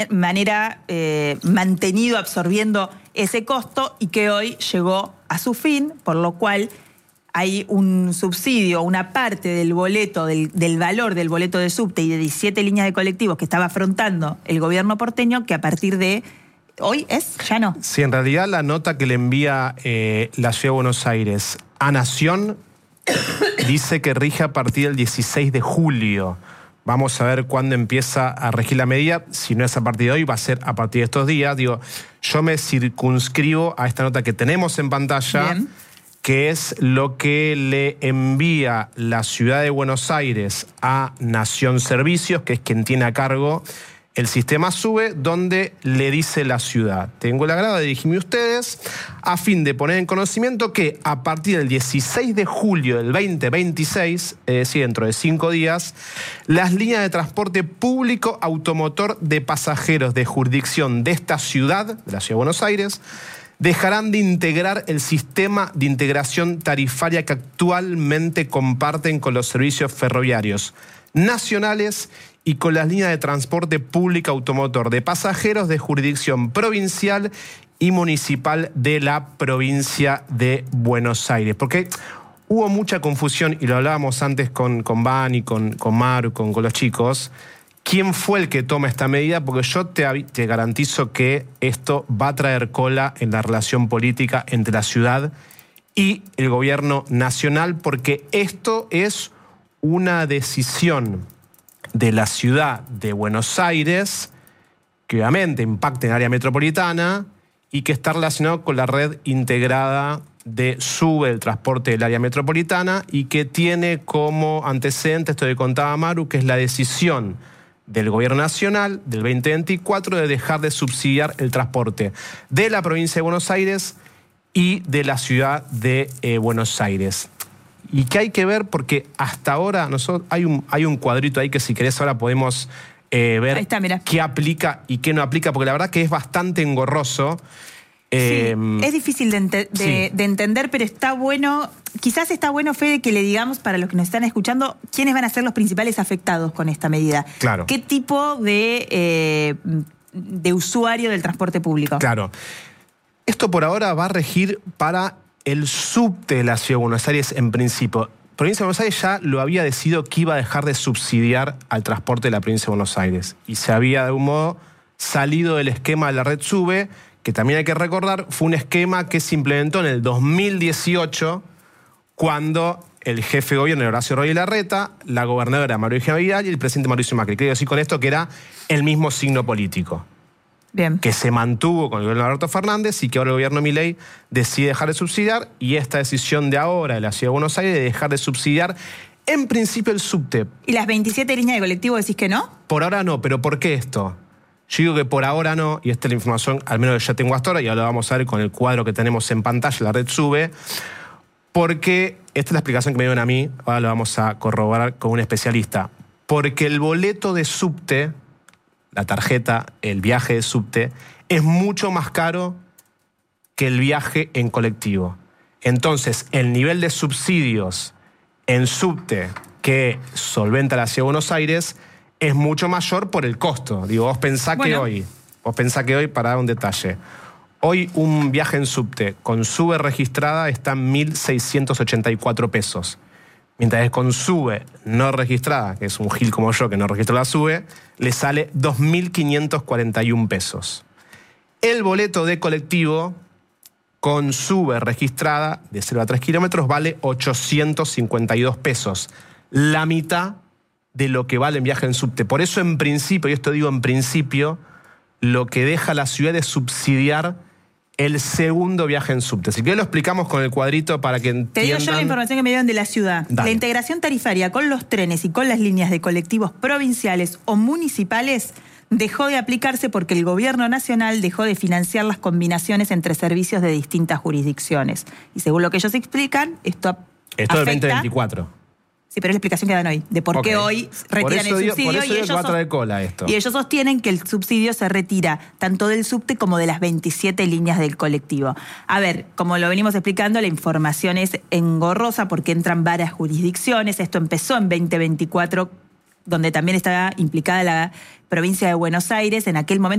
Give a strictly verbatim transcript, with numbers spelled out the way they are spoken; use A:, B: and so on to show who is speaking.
A: manera eh, mantenido absorbiendo ese costo y que hoy llegó a su fin, por lo cual hay un subsidio, una parte del boleto, del, del valor del boleto de subte y de diecisiete líneas de colectivos que estaba afrontando el gobierno porteño, que a partir de hoy es, ya no.
B: Sí, en realidad la nota que le envía eh, la Ciudad de Buenos Aires a Nación dice que rige a partir del dieciséis de julio. Vamos a ver cuándo empieza a regir la medida. Si no es a partir de hoy, va a ser a partir de estos días. Digo, yo me circunscribo a esta nota que tenemos en pantalla, Bien. que es lo que le envía la Ciudad de Buenos Aires a Nación Servicios, que es quien tiene a cargo el sistema SUBE, donde le dice la ciudad: tengo el agrado de dirigirme a ustedes a fin de poner en conocimiento que a partir del dieciséis de julio del veinte veintiséis, es decir, dentro de cinco días, las líneas de transporte público automotor de pasajeros de jurisdicción de esta ciudad, de la Ciudad de Buenos Aires, dejarán de integrar el sistema de integración tarifaria que actualmente comparten con los servicios ferroviarios nacionales y con las líneas de transporte público automotor de pasajeros de jurisdicción provincial y municipal de la provincia de Buenos Aires. Porque hubo mucha confusión, y lo hablábamos antes con, con Van y con, con Maru, con, con los chicos. ¿Quién fue el que toma esta medida? Porque yo te, te garantizo que esto va a traer cola en la relación política entre la ciudad y el gobierno nacional, porque esto es una decisión de la ciudad de Buenos Aires que obviamente impacta en el área metropolitana y que está relacionado con la red integrada de SUBE, el transporte del área metropolitana, y que tiene como antecedente esto que contaba Maru, que es la decisión del gobierno nacional del veinte veinticuatro de dejar de subsidiar el transporte de la provincia de Buenos Aires y de la ciudad de eh, Buenos Aires. Y que hay que ver, porque hasta ahora nosotros hay un, hay un cuadrito ahí que si querés ahora podemos eh, ver
A: ahí está,
B: qué aplica y qué no aplica, porque la verdad que es bastante engorroso.
A: Eh, sí, es difícil de, ente de,
B: sí.
A: de entender, pero está bueno, quizás está bueno, Fede, que le digamos para los que nos están escuchando quiénes van a ser los principales afectados con esta medida.
B: Claro.
A: ¿Qué tipo de, eh, de usuario del transporte público?
B: Claro. Esto por ahora va a regir para el subte de la Ciudad de Buenos Aires en principio. Provincia de Buenos Aires ya lo había decidido que iba a dejar de subsidiar al transporte de la Provincia de Buenos Aires. Y se había de algún modo salido del esquema de la red SUBE, que también hay que recordar, fue un esquema que se implementó en el dos mil dieciocho, cuando el jefe de gobierno era Horacio Rodríguez Larreta, la gobernadora María Vidal y el presidente Mauricio Macri. Quiero decir con esto que era el mismo signo político.
A: Bien.
B: Que se mantuvo con el gobierno de Alberto Fernández y que ahora el gobierno Milei decide dejar de subsidiar, y esta decisión de ahora de la Ciudad de Buenos Aires de dejar de subsidiar en principio el subte.
A: ¿Y las veintisiete líneas de colectivo decís que no?
B: Por ahora no, pero ¿por qué esto? Yo digo que por ahora no, y esta es la información al menos que yo tengo hasta ahora, y ahora lo vamos a ver con el cuadro que tenemos en pantalla, la red SUBE, porque esta es la explicación que me dieron a mí, ahora lo vamos a corroborar con un especialista, porque el boleto de subte, la tarjeta, el viaje de subte, es mucho más caro que el viaje en colectivo. Entonces, el nivel de subsidios en subte que solventa la Ciudad de Buenos Aires es mucho mayor por el costo. Digo, vos pensá bueno. que hoy, vos pensá que hoy, para dar un detalle, hoy un viaje en subte con SUBE registrada está en mil seiscientos ochenta y cuatro pesos. Mientras que con SUBE no registrada, que es un gil como yo que no registró la SUBE, le sale dos mil quinientos cuarenta y un pesos. El boleto de colectivo con SUBE registrada de cero a tres kilómetros vale ochocientos cincuenta y dos pesos. La mitad de lo que vale en viaje en subte. Por eso en principio, y esto digo en principio, lo que deja la ciudad es subsidiar el segundo viaje en subte. Así que lo explicamos con el cuadrito para que entiendan.
A: Te digo yo la información que me dieron de la ciudad.
B: Dale.
A: La integración tarifaria con los trenes y con las líneas de colectivos provinciales o municipales dejó de aplicarse porque el gobierno nacional dejó de financiar las combinaciones entre servicios de distintas jurisdicciones. Y según lo que ellos explican, esto
B: Esto del veinte veinticuatro.
A: Sí, pero es la explicación que dan hoy, de por qué
B: okay.
A: hoy retiran el
B: digo,
A: subsidio.
B: Por eso
A: y,
B: digo
A: ellos
B: que va a traer cola esto.
A: y ellos sostienen que el subsidio se retira tanto del subte como de las veintisiete líneas del colectivo. A ver, como lo venimos explicando, la información es engorrosa porque entran varias jurisdicciones. Esto empezó en veinte veinticuatro, donde también estaba implicada la provincia de Buenos Aires. En aquel momento